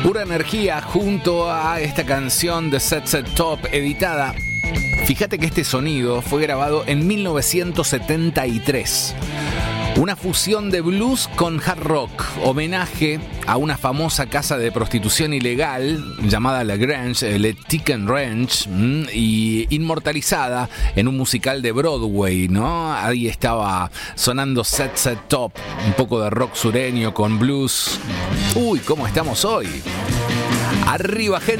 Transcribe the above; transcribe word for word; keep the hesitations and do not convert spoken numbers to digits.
Pura energía junto a esta canción de Set Set Top editada. Fíjate que este sonido fue grabado en mil novecientos setenta y tres. Una fusión de blues con hard rock, homenaje a una famosa casa de prostitución ilegal llamada La Grange, Le Ticken Ranch, y inmortalizada en un musical de Broadway, ¿no? Ahí estaba sonando Set Set Top, un poco de rock sureño con blues. Uy, ¿cómo estamos hoy? Arriba, gente.